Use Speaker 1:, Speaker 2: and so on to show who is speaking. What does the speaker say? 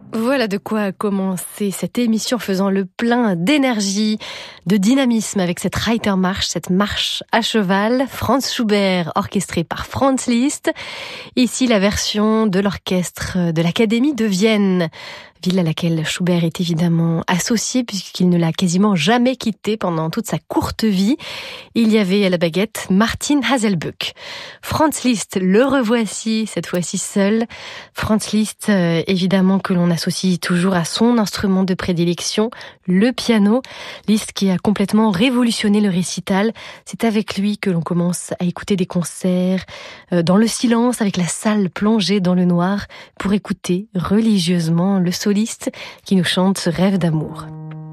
Speaker 1: Voilà de quoi commencer cette émission faisant le plein d'énergie, de dynamisme avec cette Reitermarsch, cette marche à cheval, Franz Schubert orchestrée par Franz Liszt. Ici la version de l'orchestre de l'Académie de Vienne, ville à laquelle Schubert est évidemment associé puisqu'il ne l'a quasiment jamais quitté pendant toute sa courte vie. Il y avait à la baguette Martin Haselböck. Franz Liszt, le revoici, cette fois-ci seul. Franz Liszt, évidemment que l'on associe toujours à son instrument de prédilection, le piano. Liszt qui a complètement révolutionné le récital. C'est avec lui que l'on commence à écouter des concerts dans le silence, avec la salle plongée dans le noir, pour écouter religieusement le soliste qui nous chante ce rêve d'amour.